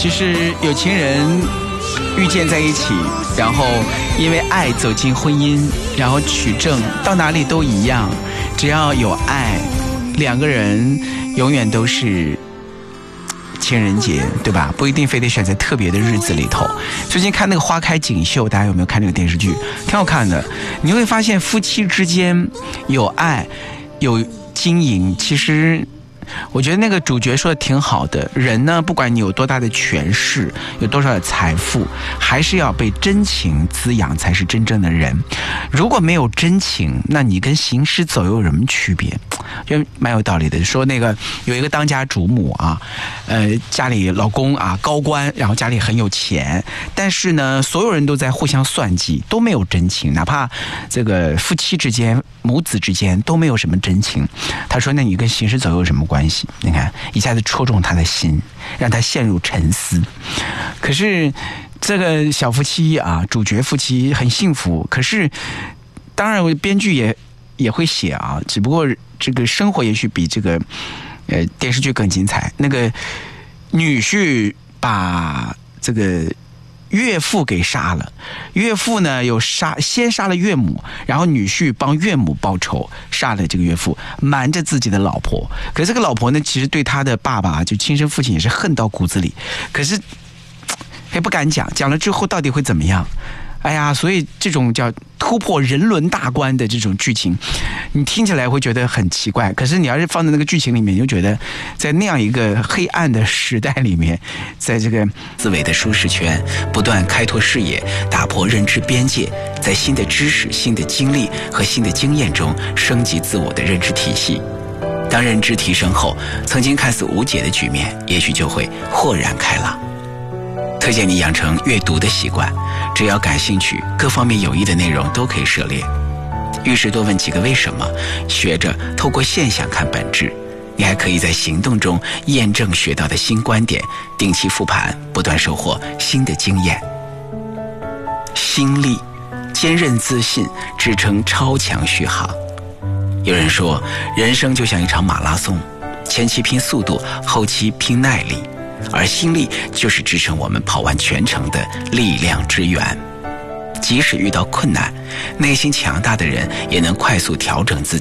其实有情人遇见在一起，然后因为爱走进婚姻，然后取证，到哪里都一样，只要有爱，两个人永远都是情人节，对吧？不一定非得选在特别的日子里头。最近看那个花开锦绣，大家有没有看这个电视剧？挺好看的。你会发现夫妻之间有爱有经营，其实我觉得那个主角说的挺好的，人呢，不管你有多大的权势，有多少的财富，还是要被真情滋养才是真正的人。如果没有真情，那你跟行尸走肉有什么区别？觉得蛮有道理的。说那个有一个当家主母啊，家里老公啊高官，然后家里很有钱，但是呢，所有人都在互相算计，都没有真情，哪怕这个夫妻之间、母子之间都没有什么真情。他说：“那你跟行尸走肉有什么关系？”你看，一下子戳中他的心，让他陷入沉思。可是这个小夫妻啊，主角夫妻很幸福。可是，当然，编剧也会写啊，只不过这个生活也许比这个电视剧更精彩。那个女婿把这个岳父给杀了，岳父呢先杀了岳母，然后女婿帮岳母报仇，杀了这个岳父，瞒着自己的老婆。可是这个老婆呢，其实对他的爸爸就亲生父亲也是恨到骨子里，可是也不敢讲了之后到底会怎么样？哎呀，所以这种叫突破人伦大关的这种剧情，你听起来会觉得很奇怪，可是你要是放在那个剧情里面，你就觉得在那样一个黑暗的时代里面，在这个思维的舒适圈，不断开拓视野，打破认知边界，在新的知识、新的经历和新的经验中升级自我的认知体系。当认知提升后，曾经看似无解的局面，也许就会豁然开朗。推荐你养成阅读的习惯，只要感兴趣，各方面有益的内容都可以涉猎。遇事多问几个为什么，学着透过现象看本质。你还可以在行动中验证学到的新观点，定期复盘，不断收获新的经验。心力、坚韧自信支撑超强续航。有人说，人生就像一场马拉松，前期拼速度，后期拼耐力。而心力就是支撑我们跑完全程的力量之源。即使遇到困难，内心强大的人也能快速调整自己。